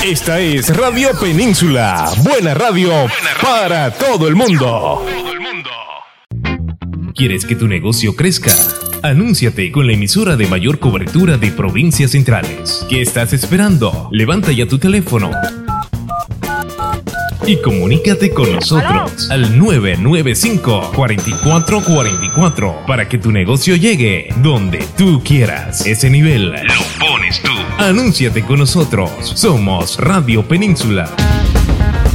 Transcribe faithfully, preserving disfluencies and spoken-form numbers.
Esta es Radio Península. Buena radio, Buena radio para todo el mundo. Todo el mundo. ¿Quieres que tu negocio crezca? Anúnciate con la emisora de mayor cobertura de provincias centrales. ¿Qué estás esperando? Levanta ya tu teléfono y comunícate con nosotros al nueve nueve cinco, cuatro cuatro cuatro cuatro para que tu negocio llegue donde tú quieras. Ese nivel lo pones tú. Anúnciate con nosotros. Somos Radio Península.